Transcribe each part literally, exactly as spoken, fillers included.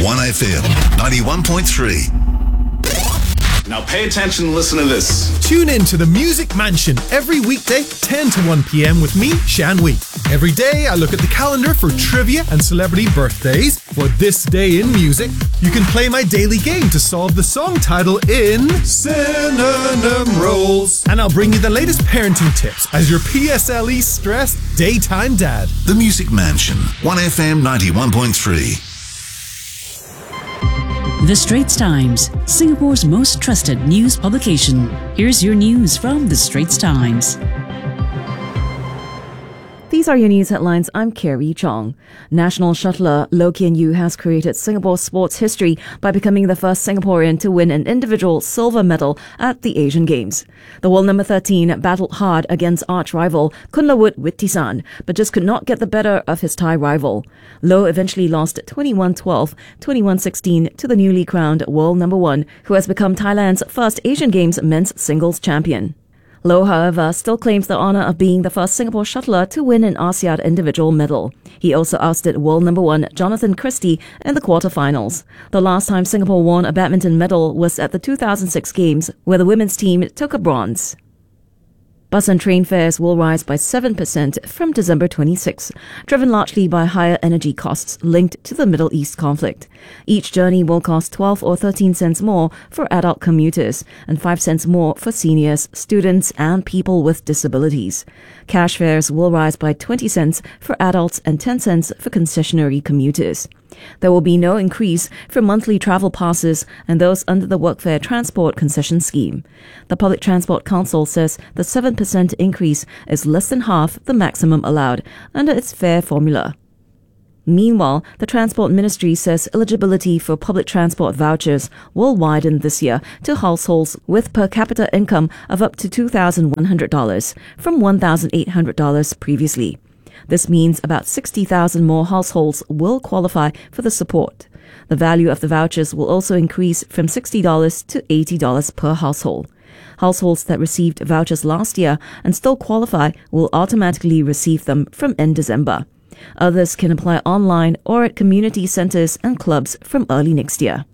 one F M ninety-one point three. Now pay attention and listen to this. Tune in to the Music Mansion every weekday, ten to one p.m. with me, Shan Wee. Every day, I look at the calendar for trivia and celebrity birthdays. For this day in music, you can play my daily game to solve the song title in Synonym Rolls. And I'll bring you the latest parenting tips as your P S L E stressed daytime dad. The Music Mansion, one F M ninety-one point three. The Straits Times, Singapore's most trusted news publication. Here's your news from The Straits Times. These are your news headlines. I'm Carrie Chong. National shuttler Loh Kian Yew has created Singapore sports history by becoming the first Singaporean to win an individual silver medal at the Asian Games. The world number thirteen battled hard against arch-rival Kunlavut Wittisan, but just could not get the better of his Thai rival. Loh eventually lost twenty-one twelve, twenty-one sixteen to the newly crowned world number one, who has become Thailand's first Asian Games men's singles champion. Loh, however, still claims the honour of being the first Singapore shuttler to win an ASEAN individual medal. He also ousted world number one Jonathan Christie in the quarterfinals. The last time Singapore won a badminton medal was at the two thousand six Games, where the women's team took a bronze. Bus and train fares will rise by seven percent from December twenty-sixth, driven largely by higher energy costs linked to the Middle East conflict. Each journey will cost twelve or thirteen cents more for adult commuters and five cents more for seniors, students and people with disabilities. Cash fares will rise by twenty cents for adults and ten cents for concessionary commuters. There will be no increase for monthly travel passes and those under the Workfare Transport Concession Scheme. The Public Transport Council says the seven percent increase is less than half the maximum allowed under its fare formula. Meanwhile, the Transport Ministry says eligibility for public transport vouchers will widen this year to households with per capita income of up to two thousand one hundred dollars from one thousand eight hundred dollars previously. This means about sixty thousand more households will qualify for the support. The value of the vouchers will also increase from sixty dollars to eighty dollars per household. Households that received vouchers last year and still qualify will automatically receive them from end December. Others can apply online or at community centres and clubs from early next year.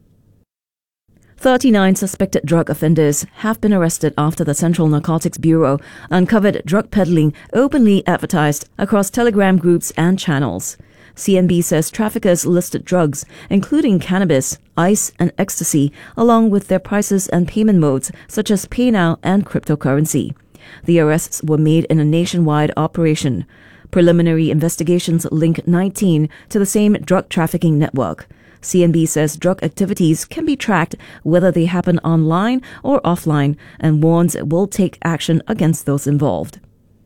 thirty-nine suspected drug offenders have been arrested after the Central Narcotics Bureau uncovered drug peddling openly advertised across Telegram groups and channels. C N B says traffickers listed drugs, including cannabis, ice and ecstasy, along with their prices and payment modes such as PayNow and cryptocurrency. The arrests were made in a nationwide operation. Preliminary investigations link nineteen to the same drug trafficking network. C N B says drug activities can be tracked whether they happen online or offline and warns it will take action against those involved.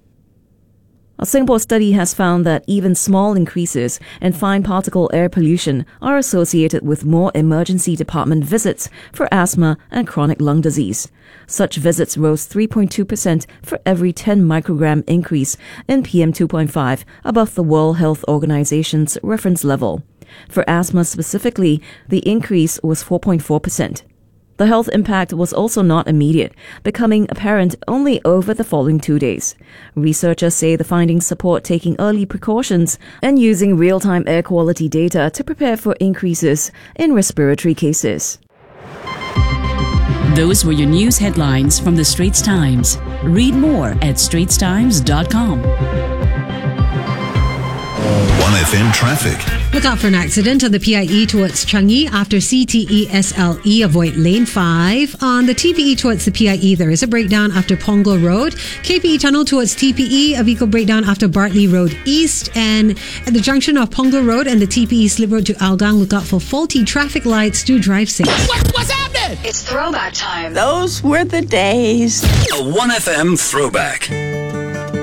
A Singapore study has found that even small increases in fine particle air pollution are associated with more emergency department visits for asthma and chronic lung disease. Such visits rose three point two percent for every ten microgram increase in P M two point five above the World Health Organization's reference level. For asthma specifically, the increase was four point four percent. The health impact was also not immediate, becoming apparent only over the following two days. Researchers say the findings support taking early precautions and using real-time air quality data to prepare for increases in respiratory cases. Those were your news headlines from The Straits Times. Read more at straits times dot com. one F M traffic. Look out for an accident on the P I E towards Changi after C T E S L E. Avoid lane five. On the T P E towards the P I E, there is a breakdown after Punggol Road. K P E Tunnel towards T P E, a vehicle breakdown after Bartley Road East. And at the junction of Punggol Road and the T P E Slip Road to Hougang, look out for faulty traffic lights. Do drive safe. What, what's happening? It's throwback time. Those were the days. A one F M throwback.